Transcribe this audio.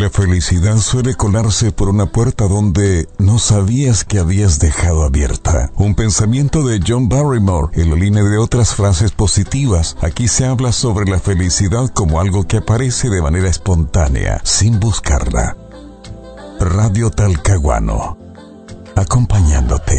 la felicidad suele colarse por una puerta donde no sabías que habías dejado abierta. Un pensamiento de John Barrymore en la línea de otras frases positivas. Aquí se habla sobre la felicidad como algo que aparece de manera espontánea, sin buscarla. Radio Talcahuano, acompañándote.